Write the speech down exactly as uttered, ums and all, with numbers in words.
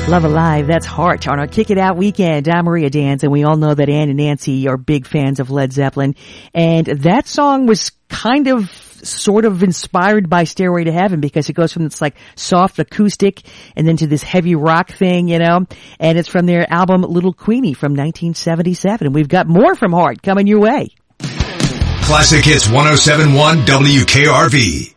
Love Alive, that's Heart on our Kick It Out weekend. I'm Maria Dans, and we all know that Ann and Nancy are big fans of Led Zeppelin. And that song was kind of, sort of inspired by Stairway to Heaven, because it goes from this like soft acoustic and then to this heavy rock thing, you know. And it's from their album Little Queenie from nineteen seventy-seven. And we've got more from Heart coming your way. Classic Hits one oh seven point one W K R V.